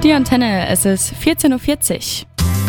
Die Antenne, es ist 14.40 Uhr.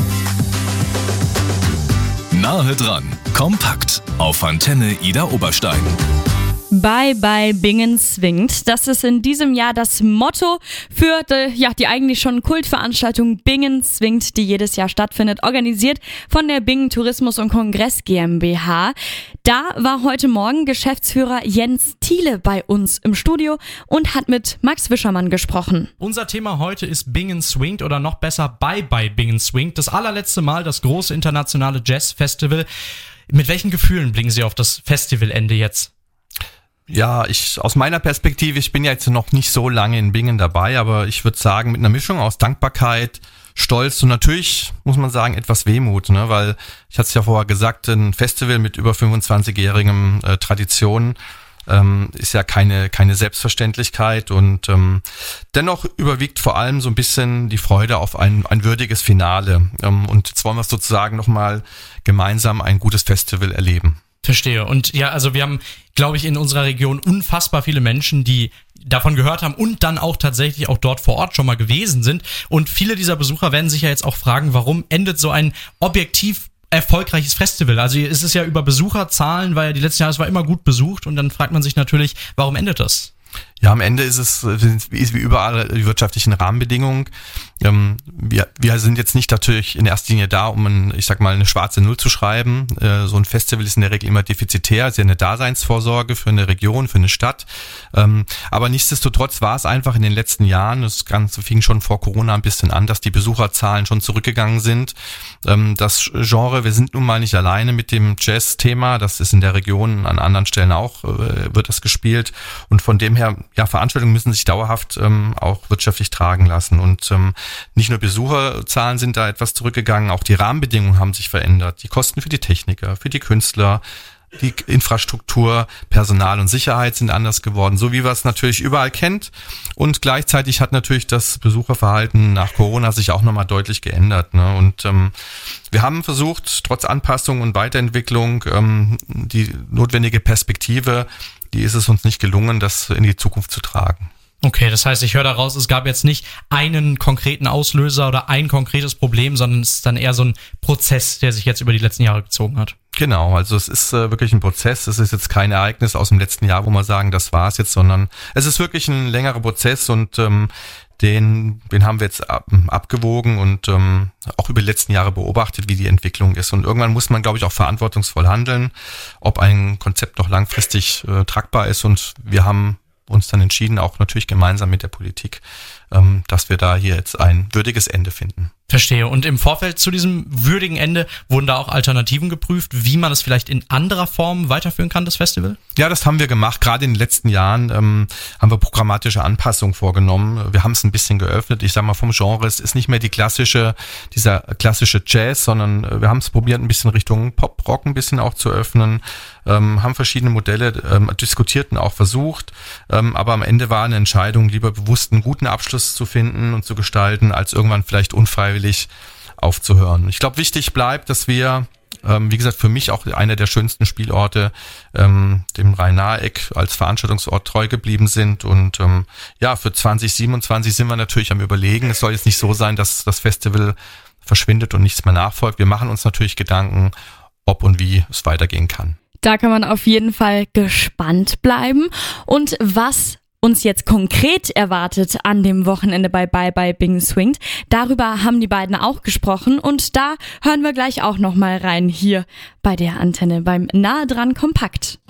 Nahe dran, kompakt auf Antenne Ida Oberstein. Bye bye Bingen swingt. Das ist in diesem Jahr das Motto für die eigentlich schon Kultveranstaltung Bingen swingt, die jedes Jahr stattfindet, organisiert von der Bingen Tourismus und Kongress GmbH. Da war heute Morgen Geschäftsführer Jens Thiele bei uns im Studio und hat mit Max Wischermann gesprochen. Unser Thema heute ist Bingen swingt oder noch besser Bye bye Bingen swingt. Das allerletzte Mal das große internationale Jazz-Festival. Mit welchen Gefühlen blicken Sie auf das Festivalende jetzt? Ja, aus meiner Perspektive, ich bin ja jetzt noch nicht so lange in Bingen dabei, aber ich würde sagen, mit einer Mischung aus Dankbarkeit, Stolz und natürlich, muss man sagen, etwas Wehmut, ne? Weil, ich hatte es ja vorher gesagt, ein Festival mit über 25-jährigem Tradition ist ja keine Selbstverständlichkeit und dennoch überwiegt vor allem so ein bisschen die Freude auf ein würdiges Finale und jetzt wollen wir sozusagen nochmal gemeinsam ein gutes Festival erleben. Verstehe. Und ja, also wir haben, glaube ich, in unserer Region unfassbar viele Menschen, die davon gehört haben und dann auch tatsächlich auch dort vor Ort schon mal gewesen sind. Und viele dieser Besucher werden sich ja jetzt auch fragen, warum endet so ein objektiv erfolgreiches Festival? Also es ist ja über Besucherzahlen, weil ja die letzten Jahre, es war immer gut besucht und dann fragt man sich natürlich, warum endet das? Ja, am Ende ist wie überall die wirtschaftlichen Rahmenbedingungen. Wir sind jetzt nicht natürlich in erster Linie da, um eine schwarze Null zu schreiben. So ein Festival ist in der Regel immer defizitär, ist ja eine Daseinsvorsorge für eine Region, für eine Stadt. Aber nichtsdestotrotz war es einfach in den letzten Jahren, das Ganze fing schon vor Corona ein bisschen an, dass die Besucherzahlen schon zurückgegangen sind. Das Genre, wir sind nun mal nicht alleine mit dem Jazz-Thema, das ist in der Region an anderen Stellen auch, wird das gespielt. Und von dem her, ja, Veranstaltungen müssen sich dauerhaft auch wirtschaftlich tragen lassen und nicht nur Besucherzahlen sind da etwas zurückgegangen, auch die Rahmenbedingungen haben sich verändert. Die Kosten für die Techniker, für die Künstler, die Infrastruktur, Personal und Sicherheit sind anders geworden, so wie man es natürlich überall kennt. Und gleichzeitig hat natürlich das Besucherverhalten nach Corona sich auch nochmal deutlich geändert, ne? Und wir haben versucht, trotz Anpassung und Weiterentwicklung die notwendige Perspektive, die ist es uns nicht gelungen, das in die Zukunft zu tragen. Okay, das heißt, ich höre daraus, es gab jetzt nicht einen konkreten Auslöser oder ein konkretes Problem, sondern es ist dann eher so ein Prozess, der sich jetzt über die letzten Jahre gezogen hat. Genau, also es ist wirklich ein Prozess, es ist jetzt kein Ereignis aus dem letzten Jahr, wo wir sagen, das war's jetzt, sondern es ist wirklich ein längerer Prozess und den haben wir jetzt abgewogen und auch über die letzten Jahre beobachtet, wie die Entwicklung ist. Und irgendwann muss man, glaube ich, auch verantwortungsvoll handeln, ob ein Konzept noch langfristig tragbar ist. Und wir haben uns dann entschieden, auch natürlich gemeinsam mit der Politik, dass wir da hier jetzt ein würdiges Ende finden. Verstehe. Und im Vorfeld zu diesem würdigen Ende wurden da auch Alternativen geprüft, wie man es vielleicht in anderer Form weiterführen kann, das Festival? Ja, das haben wir gemacht. Gerade in den letzten Jahren haben wir programmatische Anpassungen vorgenommen. Wir haben es ein bisschen geöffnet. Ich sage mal, vom Genre, es ist nicht mehr dieser klassische Jazz, sondern wir haben es probiert, ein bisschen Richtung Pop-Rock ein bisschen auch zu öffnen, haben verschiedene Modelle diskutiert und auch versucht. Aber am Ende war eine Entscheidung, lieber bewusst einen guten Abschluss zu finden und zu gestalten, als irgendwann vielleicht unfreiwillig aufzuhören. Ich glaube, wichtig bleibt, dass wir, wie gesagt, für mich auch einer der schönsten Spielorte, dem Rhein-Nahe-Eck als Veranstaltungsort treu geblieben sind. Und für 2027 sind wir natürlich am Überlegen. Es soll jetzt nicht so sein, dass das Festival verschwindet und nichts mehr nachfolgt. Wir machen uns natürlich Gedanken, ob und wie es weitergehen kann. Da kann man auf jeden Fall gespannt bleiben. Und was uns jetzt konkret erwartet an dem Wochenende bei Bye Bye Bingen swingt, darüber haben die beiden auch gesprochen und da hören wir gleich auch nochmal rein hier bei der Antenne beim Nahe dran Kompakt.